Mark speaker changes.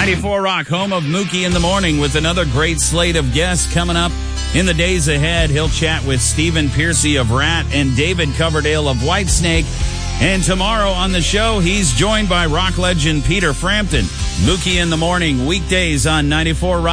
Speaker 1: 94 Rock, home of Mookie in the Morning, with another great slate of guests coming up in the days ahead. He'll chat with Stephen Piercy of Rat and David Coverdale of Whitesnake. And tomorrow on the show, he's joined by rock legend Peter Frampton. Mookie in the Morning, weekdays on 94 Rock.